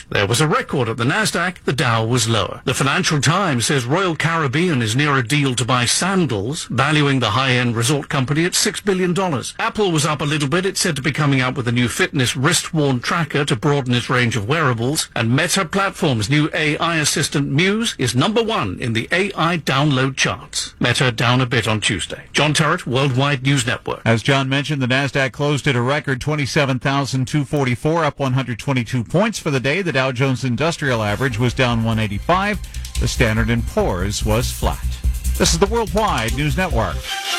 There was a record at the Nasdaq. The Dow was lower. The Financial Times says Royal Caribbean is near a deal to buy Sandals, valuing the high-end resort company at $6 billion. Apple was up a little bit. It's said to be coming out with a new fitness wrist-worn tracker to broaden its range of wearables. And Meta Platforms' new AI assistant Muse is number one in the AI download charts. Meta down a bit on Tuesday. John Terrett, Worldwide News Network. As John mentioned, the Nasdaq closed at a record 27,244, up 122 points for the day. The Dow Jones Industrial Average was down 185. The Standard & Poor's was flat. This is the Worldwide News Network.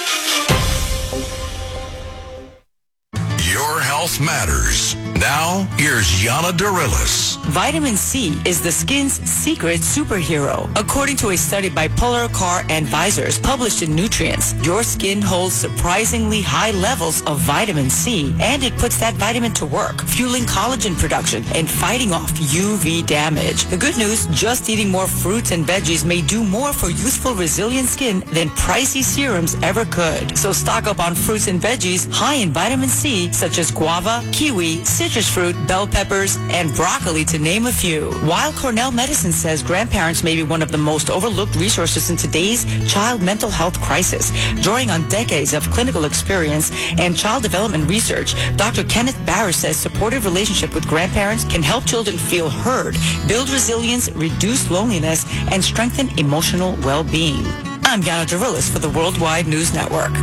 Your health matters. Now, here's Yana Darilis. Vitamin C is the skin's secret superhero. According to a study by Polar Car Advisors published in Nutrients, your skin holds surprisingly high levels of vitamin C, and it puts that vitamin to work, fueling collagen production and fighting off UV damage. The good news, just eating more fruits and veggies may do more for youthful, resilient skin than pricey serums ever could. So stock up on fruits and veggies high in vitamin C, such as guava, kiwi, citrus fruit, bell peppers, and broccoli, to name a few. While Cornell Medicine says grandparents may be one of the most overlooked resources in today's child mental health crisis, drawing on decades of clinical experience and child development research, Dr. Kenneth Barris says supportive relationship with grandparents can help children feel heard, build resilience, reduce loneliness, and strengthen emotional well-being. I'm Yana Darilis for the Worldwide News Network.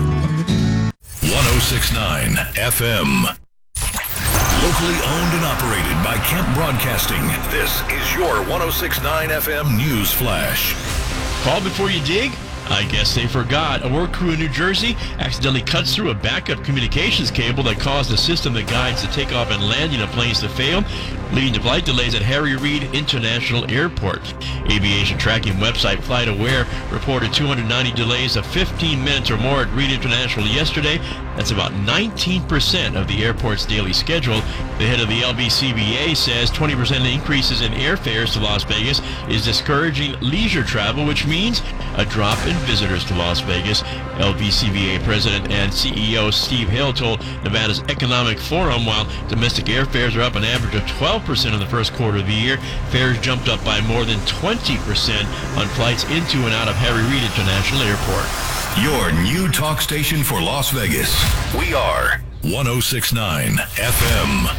106.9 FM. Locally owned and operated by Kemp Broadcasting. This is your 106.9 FM News Flash. Call before you dig? I guess they forgot. A work crew in New Jersey accidentally cuts through a backup communications cable that caused the system that guides the takeoff and landing of planes to fail, leading to flight delays at Harry Reid International Airport. Aviation tracking website FlightAware reported 290 delays of 15 minutes or more at Reid International yesterday. That's about 19% of the airport's daily schedule. The head of the LVCVA says 20% increases in airfares to Las Vegas is discouraging leisure travel, which means a drop in visitors to Las Vegas. LVCVA President and CEO Steve Hill told Nevada's Economic Forum while domestic airfares are up an average of 12% in the first quarter of the year, fares jumped up by more than 20% on flights into and out of Harry Reid International Airport. Your new talk station for Las Vegas. We are 106.9 FM.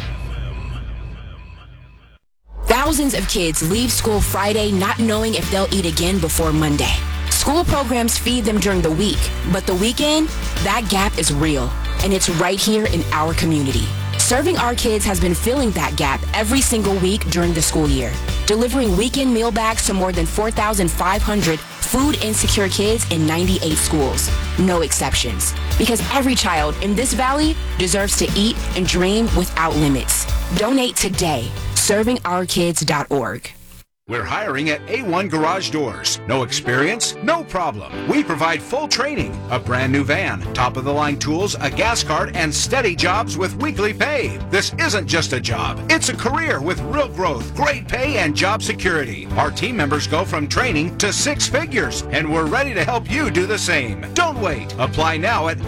Thousands of kids leave school Friday not knowing if they'll eat again before Monday. School programs feed them during the week, but the weekend, that gap is real, and it's right here in our community. Serving Our Kids has been filling that gap every single week during the school year, delivering weekend meal bags to more than 4,500 food-insecure kids in 98 schools. No exceptions. Because every child in this valley deserves to eat and dream without limits. Donate today. ServingOurKids.org. We're hiring at A1 Garage Doors. No experience? No problem. We provide full training, a brand new van, top-of-the-line tools, a gas card, and steady jobs with weekly pay. This isn't just a job. It's a career with real growth, great pay, and job security. Our team members go from training to 6 figures, and we're ready to help you do the same. Don't wait. Apply now at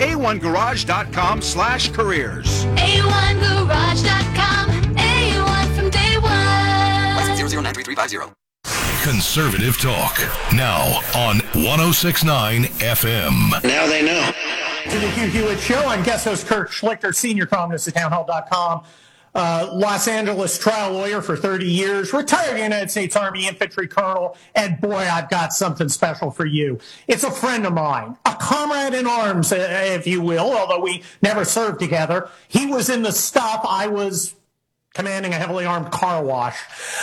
a1garage.com/careers. A1garage.com. A1 from day one. 0093350. Conservative Talk. Now on 106.9 FM. Now they know. To the Hugh Hewitt Show, I'm guest host Kurt Schlichter, senior columnist at townhall.com. Los Angeles trial lawyer for 30 years, retired United States Army infantry colonel, and boy, I've got something special for you. It's a friend of mine, a comrade in arms, if you will, although we never served together. He was in the stuff. I was commanding a heavily armed car wash.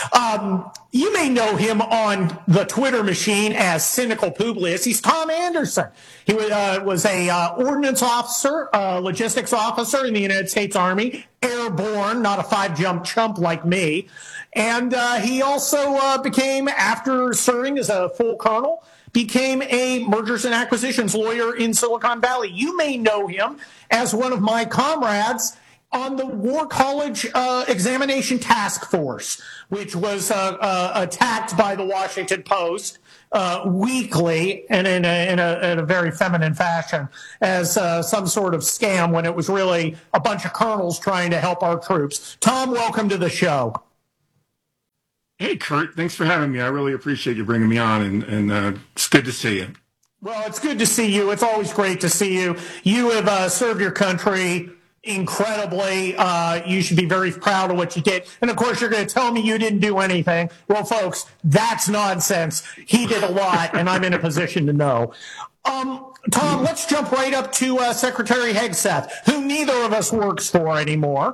You may know him on the Twitter machine as Cynical Publius. He's Tom Anderson. He was a ordnance officer, logistics officer in the United States Army, airborne, not a 5-jump chump like me. And he also became, after serving as a full colonel, became a mergers and acquisitions lawyer in Silicon Valley. You may know him as one of my comrades on the War College Examination Task Force, which was attacked by the Washington Post weekly and in a very feminine fashion as some sort of scam when it was really a bunch of colonels trying to help our troops. Tom, welcome to the show. Hey, Kurt, thanks for having me. I really appreciate you bringing me on, and it's good to see you. Well, it's good to see you. It's always great to see you. You have served your country incredibly. You should be very proud of what you did. And of course, you're going to tell me you didn't do anything. Well, folks, that's nonsense. He did a lot, and I'm in a position to know. Tom, let's jump right up to Secretary Hegseth, who neither of us works for anymore.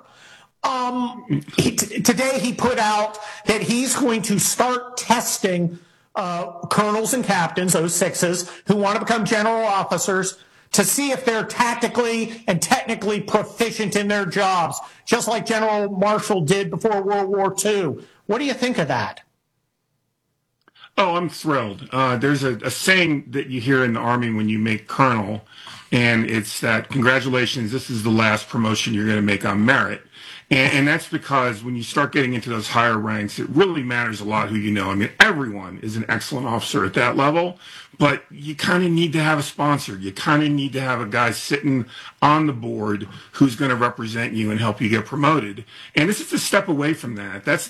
Today he put out that he's going to start testing colonels and captains, those sixes, who want to become general officers, to see if they're tactically and technically proficient in their jobs, just like General Marshall did before World War II. What do you think of that? Oh, I'm thrilled. There's a saying that you hear in the Army when you make colonel, and it's that, congratulations, this is the last promotion you're going to make on merit. And that's because when you start getting into those higher ranks, it really matters a lot who you know. I mean, everyone is an excellent officer at that level, but you kind of need to have a sponsor. You kind of need to have a guy sitting on the board who's going to represent you and help you get promoted. And this is a step away from that. That's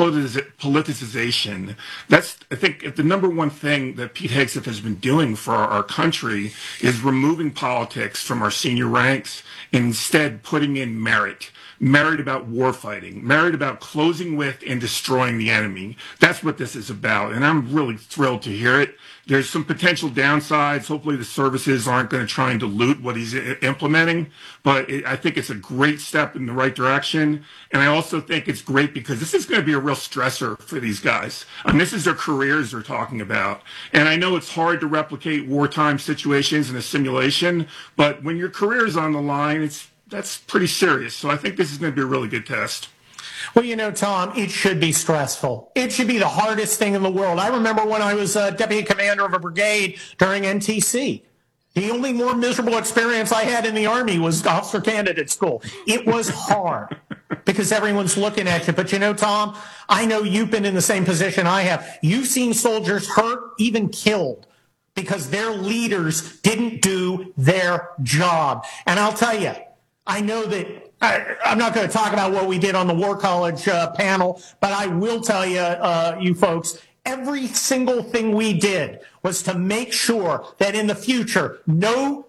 politicization. That's, I think, the number one thing that Pete Hegseth has been doing for our country is removing politics from our senior ranks and instead putting in merit. Merit about war fighting, merit about closing with and destroying the enemy. That's what this is about, and I'm really thrilled to hear it. There's some potential downsides. Hopefully the services aren't going to try and dilute what he's implementing, but I think it's a great step in the right direction, and I also think it's great because this is going to be a real stressor for these guys. I mean, this is their careers they're talking about, and I know it's hard to replicate wartime situations in a simulation, but when your career is on the line, that's pretty serious. So I think this is going to be a really good test. Well, you know, Tom, it should be stressful. It should be the hardest thing in the world. I remember when I was deputy commander of a brigade during NTC. The only more miserable experience I had in the Army was officer candidate school. It was hard because everyone's looking at you. But you know, Tom, I know you've been in the same position I have. You've seen soldiers hurt, even killed, because their leaders didn't do their job. And I'll tell you, I know that I'm not going to talk about what we did on the War College panel, but I will tell you, you folks, every single thing we did was to make sure that in the future, no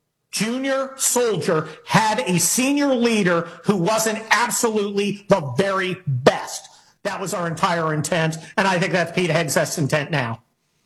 junior soldier had a senior leader who wasn't absolutely the very best. That was our entire intent, and I think that's Pete Hegseth's intent now.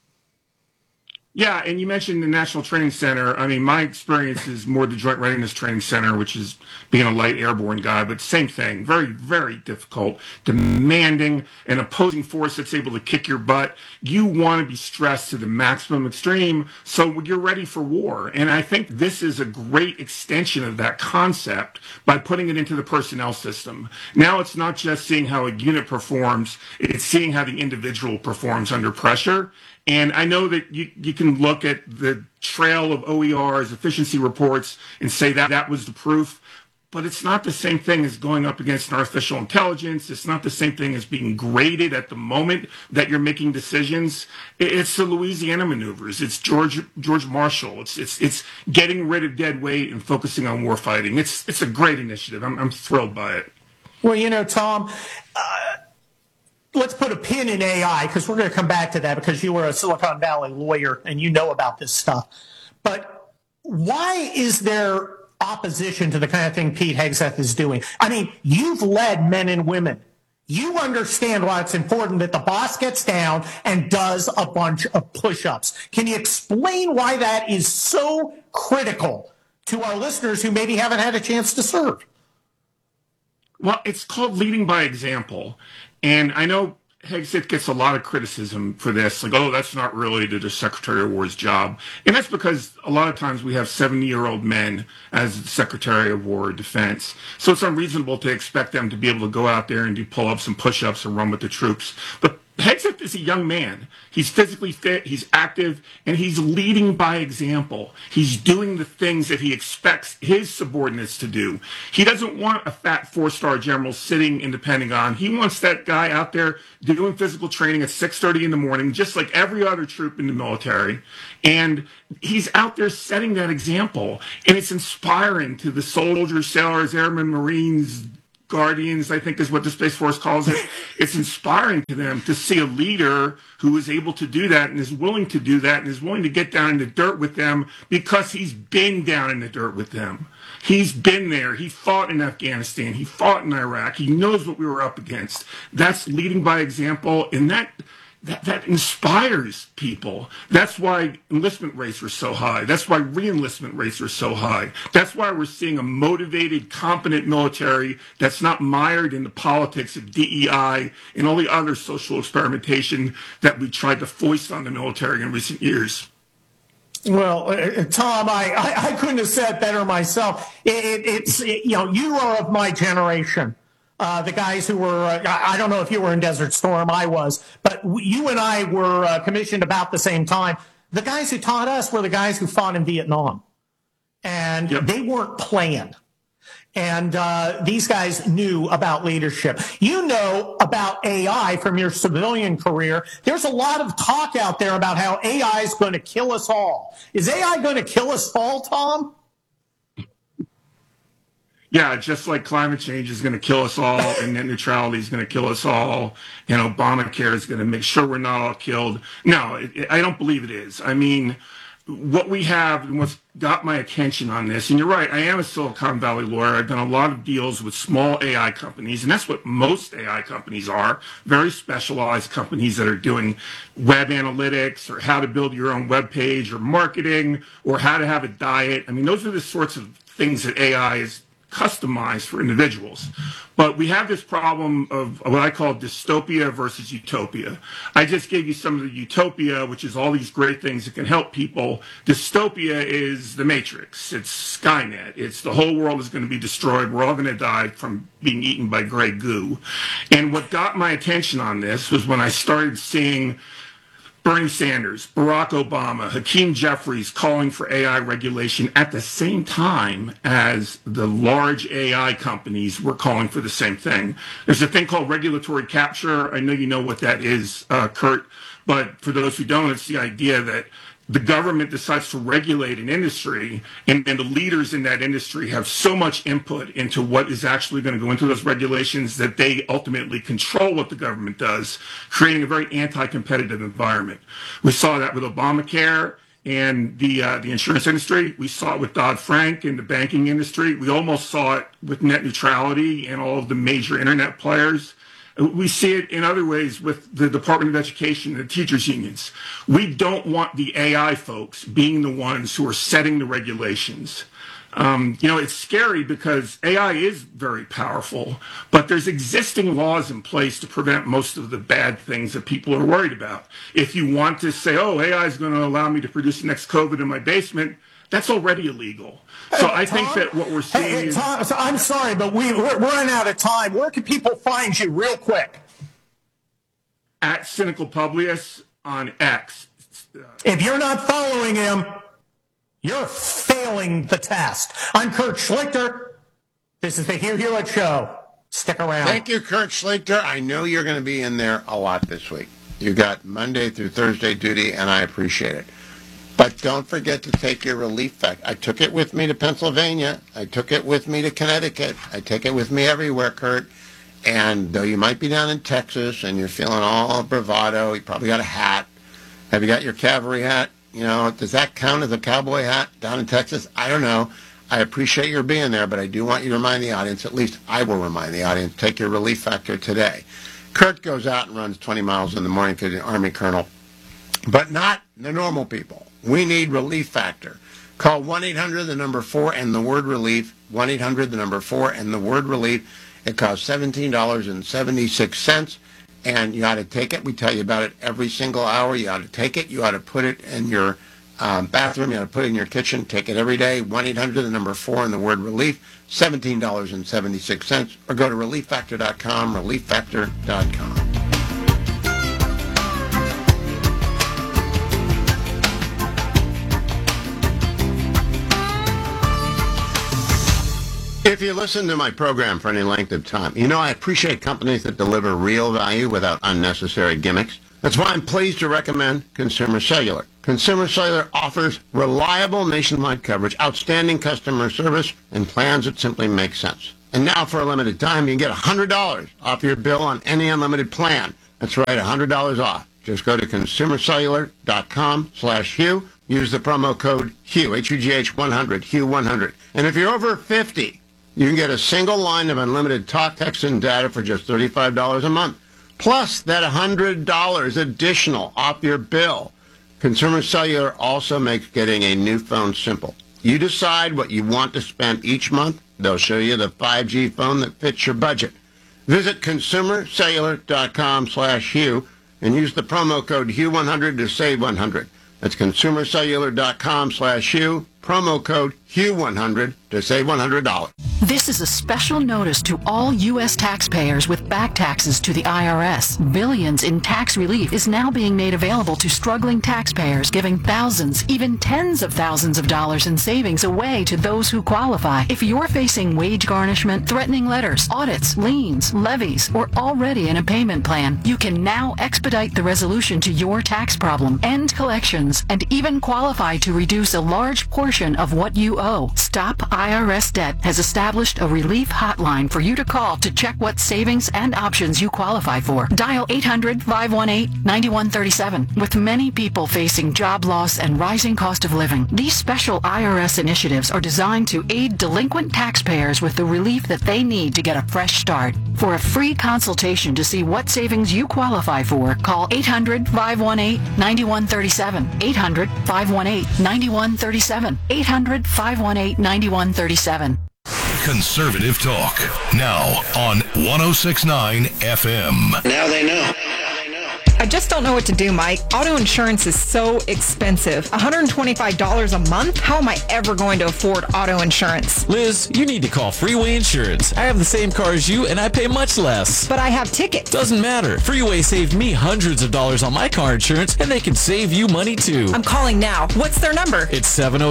Yeah, and you mentioned the National Training Center. I mean, my experience is more the Joint Readiness Training Center, which is being a light airborne guy, but same thing. Very, very difficult, demanding, an opposing force that's able to kick your butt. You want to be stressed to the maximum extreme so you're ready for war. And I think this is a great extension of that concept by putting it into the personnel system. Now it's not just seeing how a unit performs, it's seeing how the individual performs under pressure. And I know that you can look at the trail of OERs, efficiency reports, and say that that was the proof, but it's not the same thing as going up against artificial intelligence. It's not the same thing as being graded at the moment that you're making decisions. It's the Louisiana maneuvers. It's George Marshall. It's getting rid of dead weight and focusing on war fighting. It's a great initiative. I'm thrilled by it. Well, you know, Tom, let's put a pin in AI because we're going to come back to that because you were a Silicon Valley lawyer and you know about this stuff. But why is there opposition to the kind of thing Pete Hegseth is doing? I mean, you've led men and women. You understand why it's important that the boss gets down and does a bunch of push-ups. Can you explain why that is so critical to our listeners who maybe haven't had a chance to serve? Well, it's called leading by example. And I know Hegseth gets a lot of criticism for this, like, oh, that's not really the Secretary of War's job. And that's because a lot of times we have 70-year-old men as the Secretary of War or Defense. So it's unreasonable to expect them to be able to go out there and do pull-ups and push-ups and run with the troops. But Hegseth is a young man. He's physically fit, he's active, and he's leading by example. He's doing the things that he expects his subordinates to do. He doesn't want a fat four-star general sitting in the Pentagon. He wants that guy out there doing physical training at 6:30 in the morning, just like every other troop in the military. And he's out there setting that example. And it's inspiring to the soldiers, sailors, airmen, Marines, guardians, I think is what the Space Force calls it. It's inspiring to them to see a leader who is able to do that and is willing to do that and is willing to get down in the dirt with them because he's been down in the dirt with them. He's been there. He fought in Afghanistan. He fought in Iraq. He knows what we were up against. That's leading by example, and that inspires people. That's why enlistment rates are so high. That's why re-enlistment rates are so high. That's why we're seeing a motivated, competent military that's not mired in the politics of DEI and all the other social experimentation that we tried to foist on the military in recent years. Well, Tom, I couldn't have said it better myself. You are of my generation. The guys who were, I don't know if you were in Desert Storm, I was, but you and I were commissioned about the same time. The guys who taught us were the guys who fought in Vietnam. And they weren't playing. And these guys knew about leadership. You know about AI from your civilian career. There's a lot of talk out there about how AI is going to kill us all. Is AI going to kill us all, Tom? Yeah, just like climate change is going to kill us all, and net neutrality is going to kill us all, and Obamacare is going to make sure we're not all killed. No, I don't believe it is. I mean, what we have and what's got my attention on this, and you're right, I am a Silicon Valley lawyer. I've done a lot of deals with small AI companies, and that's what most AI companies are, very specialized companies that are doing web analytics or how to build your own web page or marketing or how to have a diet. I mean, those are the sorts of things that AI is customized for individuals. But we have this problem of what I call dystopia versus utopia. I just gave you some of the utopia, which is all these great things that can help people. Dystopia is the Matrix. It's Skynet. It's the whole world is going to be destroyed. We're all going to die from being eaten by gray goo. And what got my attention on this was when I started seeing Bernie Sanders, Barack Obama, Hakeem Jeffries calling for AI regulation at the same time as the large AI companies were calling for the same thing. There's a thing called regulatory capture. I know you know what that is, Kurt, but for those who don't, it's the idea that the government decides to regulate an industry, and the leaders in that industry have so much input into what is actually going to go into those regulations that they ultimately control what the government does, creating a very anti-competitive environment. We saw that with Obamacare and the insurance industry. We saw it with Dodd-Frank and the banking industry. We almost saw it with net neutrality and all of the major internet players. We see it in other ways with the Department of Education and the teachers' unions. We don't want the AI folks being the ones who are setting the regulations. It's scary because AI is very powerful, but there's existing laws in place to prevent most of the bad things that people are worried about. If you want to say, oh, AI is going to allow me to produce the next COVID in my basement, that's already illegal. So I think that what we're seeing is... Tom, so I'm sorry, but we're running out of time. Where can people find you real quick? At Cynical Publius on X. If you're not following him, you're failing the test. I'm Kurt Schlichter. This is the Hugh Hewitt Show. Stick around. Thank you, Kurt Schlichter. I know you're going to be in there a lot this week. You got Monday through Thursday duty, and I appreciate it. But don't forget to take your relief factor. I took it with me to Pennsylvania. I took it with me to Connecticut. I take it with me everywhere, Kurt. And though you might be down in Texas and you're feeling all bravado, you probably got a hat. Have you got your cavalry hat? Does that count as a cowboy hat down in Texas? I don't know. I appreciate your being there, but I do want you to remind the audience, at least I will remind the audience, take your relief factor today. Kurt goes out and runs 20 miles in the morning because he's an Army colonel, but not the normal people. We need relief factor. Call 1-800, the number 4, and the word relief. 1-800, the number 4, and the word relief. It costs $17.76, and you ought to take it. We tell you about it every single hour. You ought to take it. You ought to put it in your bathroom. You ought to put it in your kitchen. Take it every day. 1-800, the number 4, and the word relief. $17.76, or go to relieffactor.com, relieffactor.com. If you listen to my program for any length of time, I appreciate companies that deliver real value without unnecessary gimmicks. That's why I'm pleased to recommend Consumer Cellular. Consumer Cellular offers reliable nationwide coverage, outstanding customer service, and plans that simply make sense. And now for a limited time, you can get $100 off your bill on any unlimited plan. That's right, $100 off. Just go to consumercellular.com/Hugh. Use the promo code Hugh, HUGH100, Hugh100. And if you're over 50, you can get a single line of unlimited talk, text, and data for just $35 a month. Plus that $100 additional off your bill. Consumer Cellular also makes getting a new phone simple. You decide what you want to spend each month. They'll show you the 5G phone that fits your budget. Visit consumercellular.com/Hugh and use the promo code Hugh100 to save $100. That's consumercellular.com/Hugh, promo code Hugh100 to save $100. This is a special notice to all U.S. taxpayers with back taxes to the IRS. Billions in tax relief is now being made available to struggling taxpayers, giving thousands, even tens of thousands of dollars in savings away to those who qualify. If you're facing wage garnishment, threatening letters, audits, liens, levies, or already in a payment plan, you can now expedite the resolution to your tax problem, end collections, and even qualify to reduce a large portion of what you owe. Stop IRS Debt has established a relief hotline for you to call to check what savings and options you qualify for. Dial 800-518-9137. With many people facing job loss and rising cost of living, these special IRS initiatives are designed to aid delinquent taxpayers with the relief that they need to get a fresh start. For a free consultation to see what savings you qualify for, call 800-518-9137. 800-518-9137. 800-518-9137. Conservative talk. Now on 106.9 FM. Now they know. I just don't know what to do, Mike. Auto insurance is so expensive. $125 a month? How am I ever going to afford auto insurance? Liz, you need to call Freeway Insurance. I have the same car as you, and I pay much less. But I have tickets. Doesn't matter. Freeway saved me hundreds of dollars on my car insurance, and they can save you money too. I'm calling now. What's their number? It's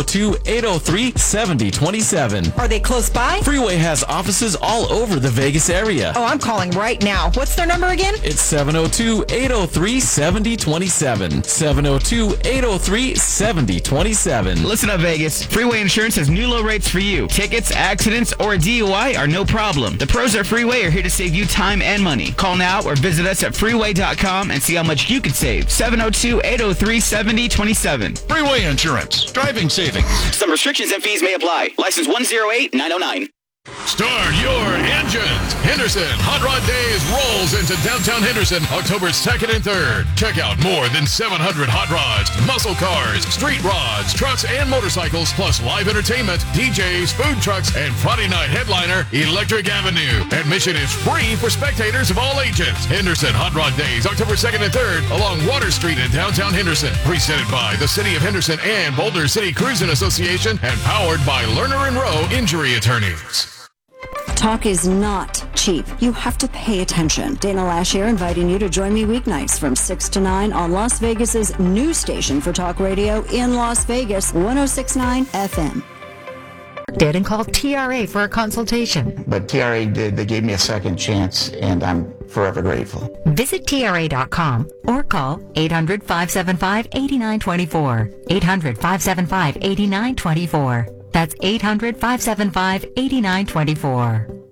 702-803-7027. Are they close by? Freeway has offices all over the Vegas area. Oh, I'm calling right now. What's their number again? It's 702-803-7027. 702-803-7027. Listen up, Vegas. Freeway Insurance has new low rates for you. Tickets, accidents, or a DUI are no problem. The pros at Freeway are here to save you time and money. Call now or visit us at freeway.com and see how much you could save. 702-803-7027. Freeway Insurance. Driving savings. Some restrictions and fees may apply. License 108909. Start your engines. Henderson Hot Rod Days rolls into downtown Henderson October 2nd and 3rd. Check out more than 700 hot rods, muscle cars, street rods, trucks, and motorcycles, plus live entertainment, DJs, food trucks, and Friday night headliner, Electric Avenue. Admission is free for spectators of all ages. Henderson Hot Rod Days, October 2nd and 3rd, along Water Street in downtown Henderson. Presented by the City of Henderson and Boulder City Cruising Association, and powered by Lerner & Rowe Injury Attorneys. Talk is not cheap. You have to pay attention. Dana Lash here, inviting you to join me weeknights from 6 to 9 on Las Vegas's new station for talk radio in Las Vegas, 106.9 FM. Did and called TRA for a consultation. But TRA did. They gave me a second chance, and I'm forever grateful. Visit TRA.com or call 800-575-8924. 800-575-8924. That's 800-575-8924.